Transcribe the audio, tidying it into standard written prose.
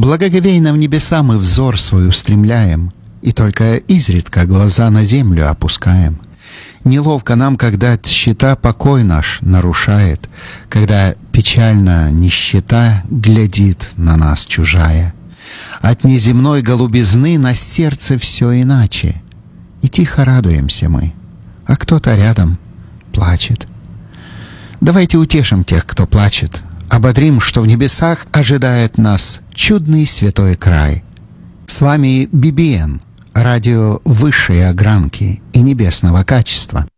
Благоговейно в небеса мы взор свой устремляем, и только изредка глаза на землю опускаем. Неловко нам, когда тщета покой наш нарушает, когда печально нищета глядит на нас чужая. От неземной голубизны на сердце все иначе, и тихо радуемся мы, а кто-то рядом плачет. Давайте утешим тех, кто плачет, ободрим, что в небесах ожидает нас чудный святой край. С вами BBN, радио высшей огранки и небесного качества.